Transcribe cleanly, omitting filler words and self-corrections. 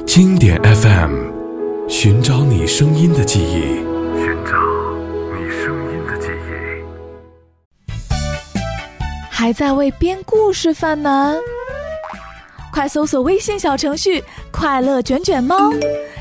经典 FM， 寻找你声音的记忆， 寻找你声音的记忆。 还在为编故事犯难？快搜索微信小程序快乐卷卷猫，